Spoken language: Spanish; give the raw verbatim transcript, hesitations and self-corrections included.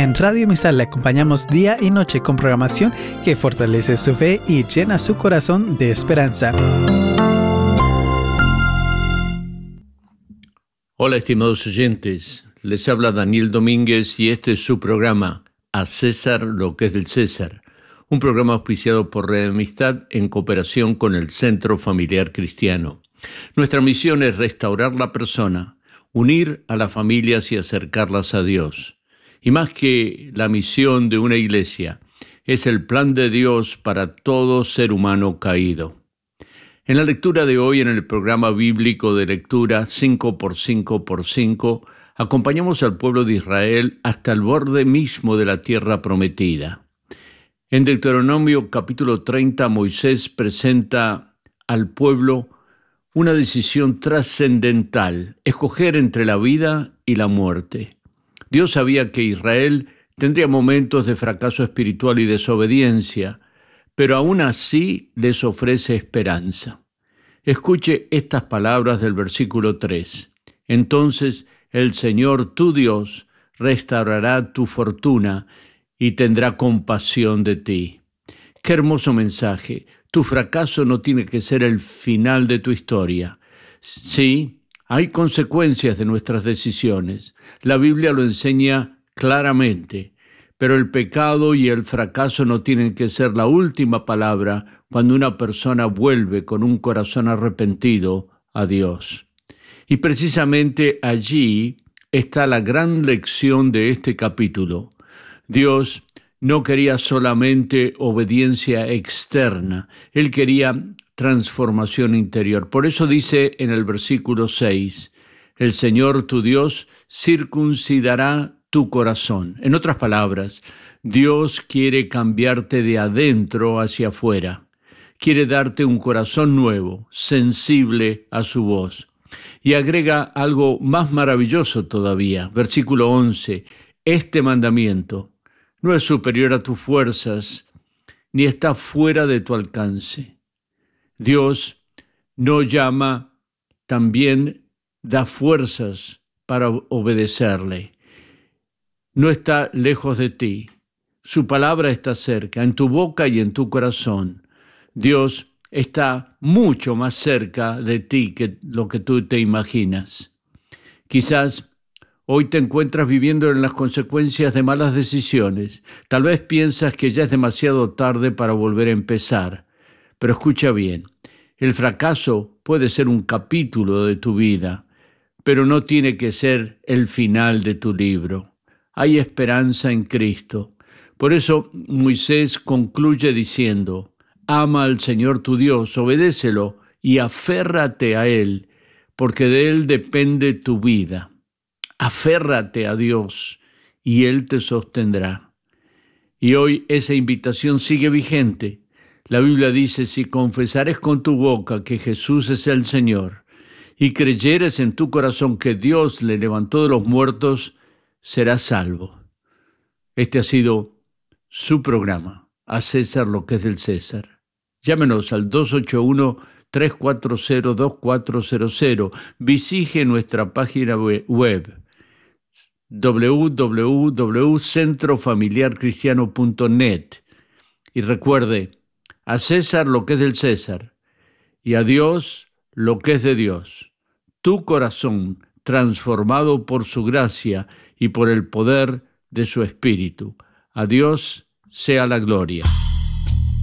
En Radio Misal le acompañamos día y noche con programación que fortalece su fe y llena su corazón de esperanza. Hola, estimados oyentes. Les habla Daniel Domínguez y este es su programa A César lo que es del César, un programa auspiciado por Red Amistad en cooperación con el Centro Familiar Cristiano. Nuestra misión es restaurar la persona, unir a las familias y acercarlas a Dios. Y más que la misión de una iglesia, es el plan de Dios para todo ser humano caído. En la lectura de hoy, en el programa bíblico de lectura cinco por cinco por cinco, acompañamos al pueblo de Israel hasta el borde mismo de la tierra prometida. En Deuteronomio capítulo treinta, Moisés presenta al pueblo una decisión trascendental, escoger entre la vida y la muerte. Dios sabía que Israel tendría momentos de fracaso espiritual y desobediencia, pero aún así les ofrece esperanza. Escuche estas palabras del versículo tres. Entonces el Señor tu Dios restaurará tu fortuna y tendrá compasión de ti. Qué hermoso mensaje. Tu fracaso no tiene que ser el final de tu historia. Sí, hay consecuencias de nuestras decisiones. La Biblia lo enseña claramente. Pero el pecado y el fracaso no tienen que ser la última palabra cuando una persona vuelve con un corazón arrepentido a Dios. Y precisamente allí está la gran lección de este capítulo. Dios no quería solamente obediencia externa, Él quería transformación interior. Por eso dice en el versículo seis, el Señor tu Dios circuncidará tu corazón. En otras palabras, Dios quiere cambiarte de adentro hacia afuera. Quiere darte un corazón nuevo, sensible a su voz. Y agrega algo más maravilloso todavía. Versículo once. Este mandamiento no es superior a tus fuerzas, ni está fuera de tu alcance. Dios no llama, también da fuerzas para obedecerle. No está lejos de ti. Su palabra está cerca, en tu boca y en tu corazón. Dios está mucho más cerca de ti que lo que tú te imaginas. Quizás hoy te encuentras viviendo en las consecuencias de malas decisiones. Tal vez piensas que ya es demasiado tarde para volver a empezar. Pero escucha bien, el fracaso puede ser un capítulo de tu vida, pero no tiene que ser el final de tu libro. Hay esperanza en Cristo. Por eso Moisés concluye diciendo, ama al Señor tu Dios, obedécelo y aférrate a Él, porque de Él depende tu vida. Aférrate a Dios y Él te sostendrá. Y hoy esa invitación sigue vigente. La Biblia dice, si confesares con tu boca que Jesús es el Señor y creyeres en tu corazón que Dios le levantó de los muertos, serás salvo. Este ha sido su programa, A César lo que es del César. Llámenos al dos ocho uno, tres cuatro cero, dos cuatro cero cero. Visite nuestra página web doble u doble u doble u punto centro familiar cristiano punto net. Y recuerde, a César lo que es del César y a Dios lo que es de Dios. Tu corazón transformado por su gracia y por el poder de su Espíritu. A Dios sea la gloria.